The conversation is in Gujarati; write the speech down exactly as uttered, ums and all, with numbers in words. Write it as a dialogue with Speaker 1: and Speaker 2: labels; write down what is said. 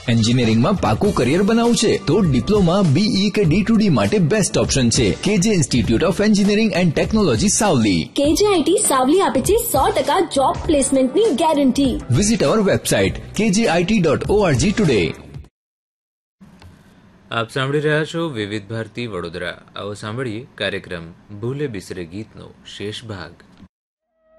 Speaker 1: એન્જિનિયરિંગમાં પાકું કરિયર બનાવવું છે તો ડિપ્લોમા, બીઈ કે ડી ટુ ડી માટે બેસ્ટ ઓપ્શન છે કેજે institute of engineering and technology Savli.
Speaker 2: કેજેઆઈટી Savli આપે છે સો ટકા જોબ પ્લેસમેન્ટની ગેરંટી.
Speaker 1: વિઝિટ અવર વેબસાઇટ કેજેઆઈટી ડોટ ઓઆરજી ટુડે.
Speaker 3: આપ સાંભળી રહ્યા છો વિવિધ ભારતી વડોદરા. આવો સાંભળીએ કાર્યક્રમ ભૂલે બિસરે ગીતનો શેષ ભાગ.